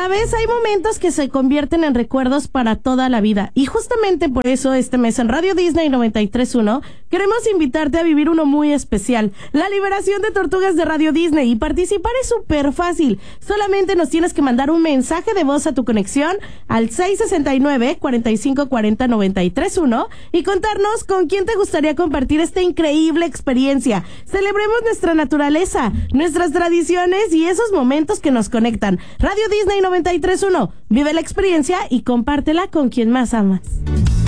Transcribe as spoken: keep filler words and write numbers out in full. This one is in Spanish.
sabes, hay momentos que se convierten en recuerdos para toda la vida. Y justamente por eso este mes en Radio Disney noventa y tres punto uno queremos invitarte a vivir uno muy especial. La liberación de tortugas de Radio Disney. Y participar es súper fácil. Solamente nos tienes que mandar un mensaje de voz a tu conexión al seis sesenta y nueve, cuarenta y cinco cuarenta, noventa y tres uno y contarnos con quién te gustaría compartir esta increíble experiencia. Celebremos nuestra naturaleza, nuestras tradiciones y esos momentos que nos conectan. Radio Disney noventa y tres punto uno. Vive la experiencia y compártela con quien más amas.